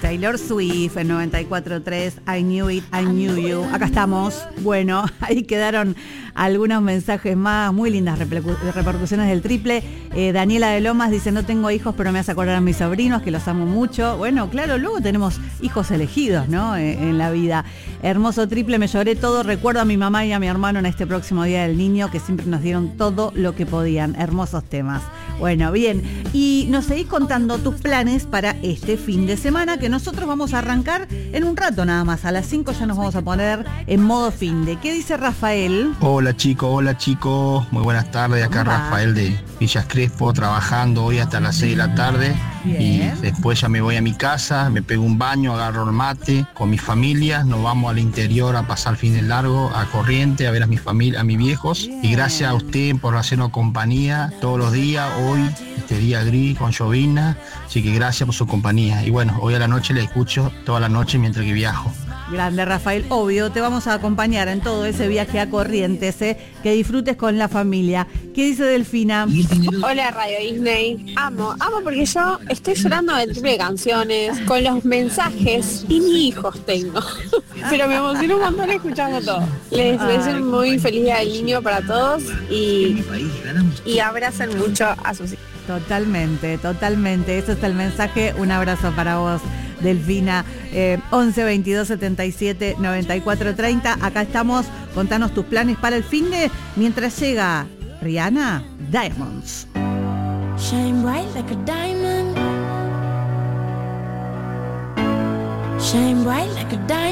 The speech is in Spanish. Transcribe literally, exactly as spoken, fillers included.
Taylor Swift en noventa y cuatro punto tres. I knew it, I knew you. Acá estamos. Bueno, ahí quedaron algunos mensajes más, muy lindas repercusiones del triple. Eh, Daniela de Lomas dice: no tengo hijos, pero me hace acordar a mis sobrinos, que los amo mucho. Bueno, claro, luego tenemos hijos elegidos, ¿no? Eh, en la vida. Hermoso triple, me lloré todo. Recuerdo a mi mamá y a mi hermano en este próximo Día del Niño, que siempre nos dieron todo lo que podían. Hermosos temas. Bueno, bien. Y nos seguís contando tus planes para este fin de semana, que nosotros vamos a arrancar en un rato nada más. A las cinco ya nos vamos a poner en modo fin de. ¿Qué dice Rafael? Hola chicos, hola chicos, muy buenas tardes. Acá Hola. Rafael de Villas Crespo, trabajando hoy hasta las seis de la tarde. Bien. Y después ya me voy a mi casa, me pego un baño, agarro el mate con mi familia, nos vamos al interior a pasar fin de largo, a Corriente, a ver a mi familia, a mis viejos. Bien. Y gracias a usted por hacernos compañía todos los días, hoy, este día gris con llovina, así que gracias por su compañía. Y bueno, hoy a la noche le escucho toda la noche mientras que viajo. Grande, Rafael. Obvio, te vamos a acompañar en todo ese viaje a Corrientes, ¿eh? Que disfrutes con la familia. ¿Qué dice Delfina? Hola Radio Disney, amo, amo porque yo estoy llorando del triple de canciones, con los mensajes y ni hijos tengo, pero me emociono un montón escuchando todo. Les deseo un muy feliz Día del Niño para todos y, y abracen mucho a sus hijos. Totalmente, totalmente. Ese es el mensaje. Un abrazo para vos, Delfina. eh, once veintidós setenta y siete noventa y cuatro treinta. Acá estamos. Contanos tus planes para el fin de, mientras llega Rihanna, Diamonds. Shine bright like a diamond. Shine bright like a diamond.